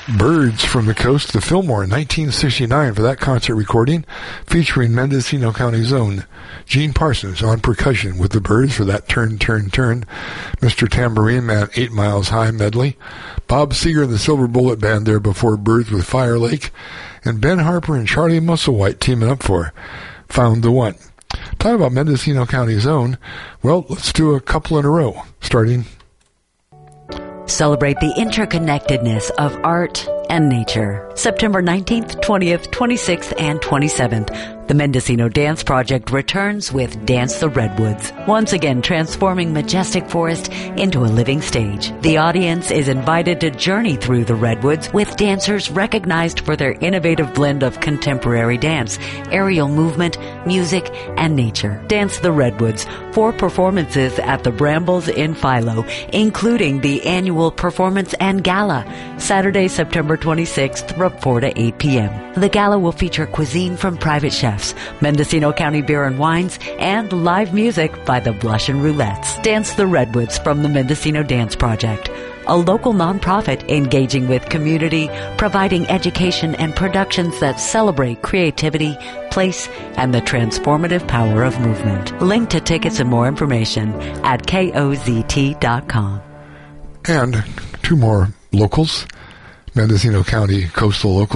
Birds from the Coast to Fillmore in 1969 for that concert recording, featuring Mendocino County's own Gene Parsons on percussion with the Birds for that Turn, Turn, Turn, Mr. Tambourine Man 8 Miles High medley, Bob Seger and the Silver Bullet Band there before Birds with Fire Lake, and Ben Harper and Charlie Musselwhite teaming up for Found the One. Talk about Mendocino County's own. Well, let's do a couple in a row, starting. Celebrate the interconnectedness of art and nature. September 19th, 20th, 26th, and 27th. The Mendocino Dance Project returns with Dance the Redwoods, once again transforming majestic forest into a living stage. The audience is invited to journey through the Redwoods with dancers recognized for their innovative blend of contemporary dance, aerial movement, music, and nature. Dance the Redwoods, 4 performances at the Brambles in Philo, including the annual performance and gala, Saturday, September 26th from 4 to 8 p.m. The gala will feature cuisine from private chefs, Mendocino County beer and wines, and live music by the Blush and Roulettes. Dance the Redwoods from the Mendocino Dance Project, a local nonprofit engaging with community, providing education and productions that celebrate creativity, place, and the transformative power of movement. Link to tickets and more information at kozt.com. And 2 more locals, Mendocino County coastal locals.